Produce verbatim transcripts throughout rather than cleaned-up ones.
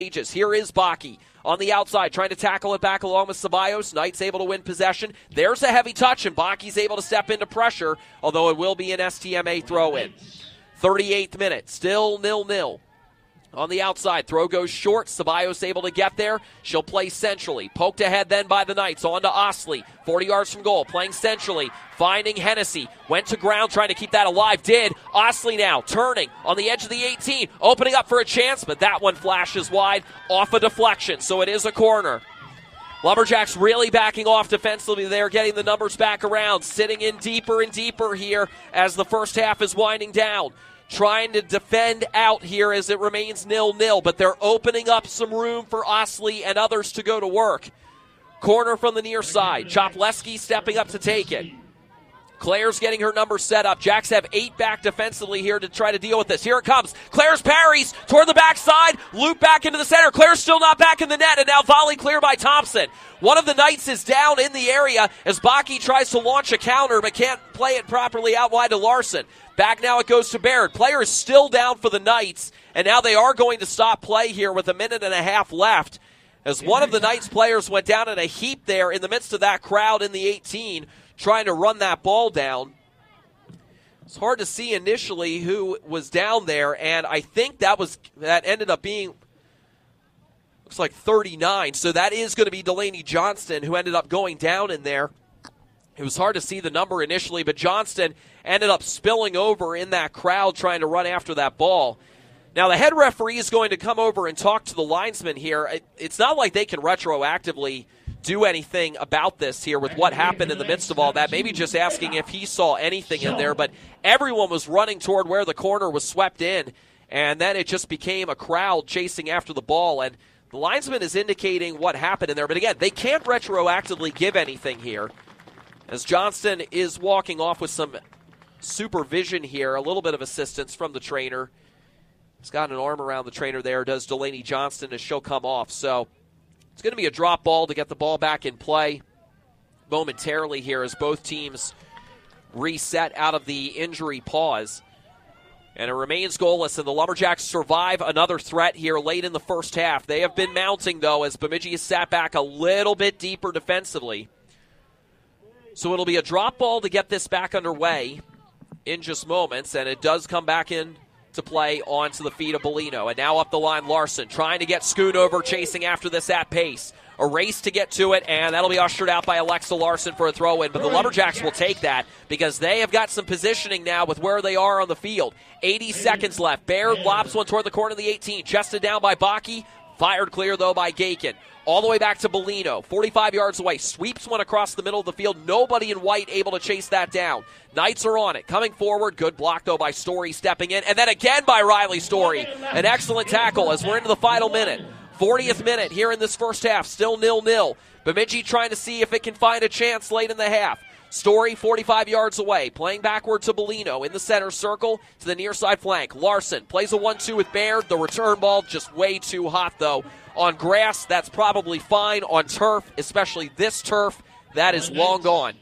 Ages. Here is Baki on the outside, trying to tackle it back along with Ceballos. Knights able to win possession. There's a heavy touch, and Baki's able to step into pressure, although it will be an S T M A throw-in. thirty-eighth minute, still nil nil. On the outside, throw goes short. Ceballos able to get there. She'll play centrally. Poked ahead then by the Knights. On to Osley. forty yards from goal. Playing centrally. Finding Hennessy. Went to ground trying to keep that alive. Did. Osley now turning on the edge of the eighteen. Opening up for a chance, but that one flashes wide off a deflection. So it is a corner. Lumberjacks really backing off defensively. They're getting the numbers back around. Sitting in deeper and deeper here as the first half is winding down. Trying to defend out here as it remains nil nil, but they're opening up some room for Osley and others to go to work. Corner from the near side. Chopleski stepping up to take it. Claire's getting her number set up. Jacks have eight back defensively here to try to deal with this. Here it comes. Claire's parries toward the backside. Loop back into the center. Claire's still not back in the net, and now volley clear by Thompson. One of the Knights is down in the area as Baki tries to launch a counter but can't play it properly out wide to Larson. Back now it goes to Baird. Player is still down for the Knights, and now they are going to stop play here with a minute and a half left as one of the Knights players went down in a heap there in the midst of that crowd in the eighteen trying to run that ball down. It's hard to see initially who was down there, and I think that was that ended up being looks like thirty-nine, so that is going to be Delaney Johnston who ended up going down in there. It was hard to see the number initially, but Johnston ended up spilling over in that crowd trying to run after that ball. Now, the head referee is going to come over and talk to the linesman here. It's not like they can retroactively do anything about this here with what happened in the midst of all that. Maybe just asking if he saw anything in there, but everyone was running toward where the corner was swept in, and then it just became a crowd chasing after the ball, and the linesman is indicating what happened in there. But again, they can't retroactively give anything here as Johnston is walking off with some supervision here, a little bit of assistance from the trainer. He's got an arm around the trainer there, does Delaney Johnston, as she'll come off. So it's going to be a drop ball to get the ball back in play momentarily here as both teams reset out of the injury pause. And it remains goalless, and the Lumberjacks survive another threat here late in the first half. They have been mounting, though, as Bemidji has sat back a little bit deeper defensively. So it'll be a drop ball to get this back underway in just moments, and it does come back in to play onto the feet of Bellino. And now up the line, Larson trying to get Schoonover, chasing after this at pace. A race to get to it, and that'll be ushered out by Alexa Larson for a throw-in. But the Lumberjacks will take that because they have got some positioning now with where they are on the field. eighty seconds left. Baird lobs one toward the corner of the eighteen. Chested down by Baki. Fired clear, though, by Gakin. All the way back to Bellino, forty-five yards away. Sweeps one across the middle of the field. Nobody in white able to chase that down. Knights are on it. Coming forward. Good block, though, by Story stepping in. And then again by Riley Story. An excellent tackle as we're into the final minute. fortieth minute here in this first half. Still nil nil. Bemidji trying to see if it can find a chance late in the half. Story forty-five yards away, playing backward to Bellino in the center circle to the near side flank. Larson plays a one two with Baird. The return ball just way too hot, though. On grass, that's probably fine. On turf, especially this turf, that is long gone.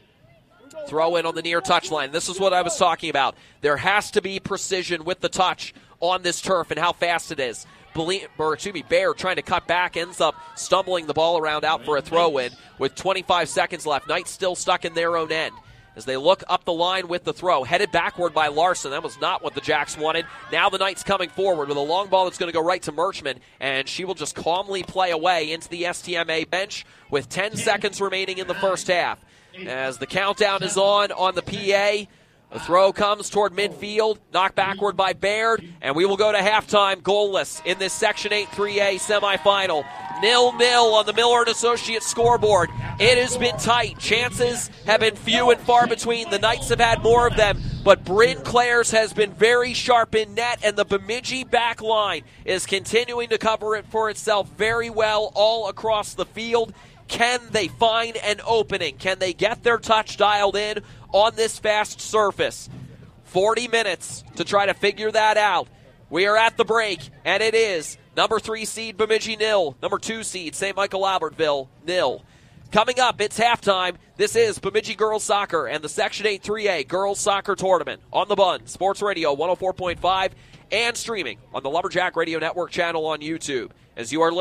Throw in on the near touchline. This is what I was talking about. There has to be precision with the touch on this turf and how fast it is. Believe, or excuse me, Baird trying to cut back, ends up stumbling the ball around out for a throw-in with twenty-five seconds left. Knights still stuck in their own end as they look up the line with the throw. Headed backward by Larson. That was not what the Jacks wanted. Now the Knights coming forward with a long ball that's going to go right to Merchman, and she will just calmly play away into the S T M A bench with ten seconds remaining in the first half. As the countdown is on on the P A, the throw comes toward midfield, knocked backward by Baird, and we will go to halftime goalless in this Section eight three A semifinal. nil nil on the Miller and Associates scoreboard. It has been tight. Chances have been few and far between. The Knights have had more of them, but Bryn Clares has been very sharp in net, and the Bemidji back line is continuing to cover it for itself very well all across the field. Can they find an opening? Can they get their touch dialed in on this fast surface? forty minutes to try to figure that out. We are at the break, and it is number three seed Bemidji nil, number two seed Saint Michael Albertville nil. Coming up, it's halftime. This is Bemidji Girls Soccer and the Section eight three A Girls Soccer Tournament on the Bun Sports Radio one oh four point five and streaming on the Lumberjack Radio Network channel on YouTube. as you are